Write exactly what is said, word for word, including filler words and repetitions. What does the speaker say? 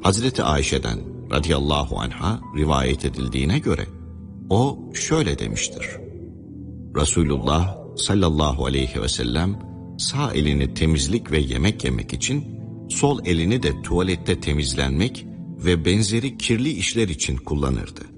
Hazreti Ayşe'den radıyallahu anha rivayet edildiğine göre o şöyle demiştir. Resulullah sallallahu aleyhi ve sellem sağ elini temizlik ve yemek yemek için, sol elini de tuvalette temizlenmek ve benzeri kirli işler için kullanırdı.